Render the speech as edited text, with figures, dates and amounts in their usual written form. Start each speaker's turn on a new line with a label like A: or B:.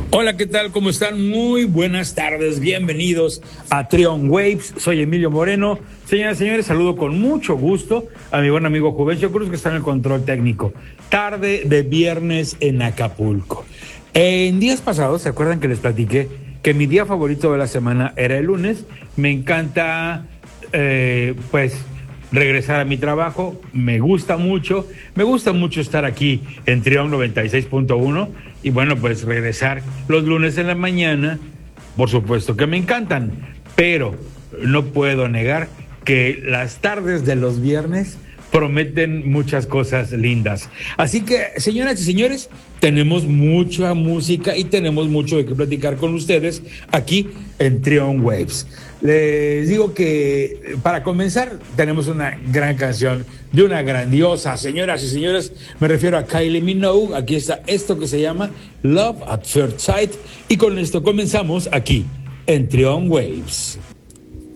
A: Hola, ¿qué tal? ¿Cómo están? Muy buenas tardes. Bienvenidos a Trion Waves. Soy Emilio Moreno. Señoras y señores, saludo con mucho gusto a mi buen amigo Juvencio Cruz, que está en el control técnico. Tarde de viernes en Acapulco. En días pasados, ¿se acuerdan que les platiqué que mi día favorito de la semana era el lunes? Me encanta, regresar a mi trabajo, me gusta mucho estar aquí en Trión 96.1 y bueno, pues regresar los lunes en la mañana, por supuesto que me encantan, pero no puedo negar que las tardes de los viernes prometen muchas cosas lindas. Así que, señoras y señores, tenemos mucha música y tenemos mucho de qué platicar con ustedes aquí en Trion Waves. Les digo que para comenzar tenemos una gran canción de una grandiosa, señoras y señores, me refiero a Kylie Minogue. Aquí está esto que se llama Love at First Sight y con esto comenzamos aquí en Trion Waves.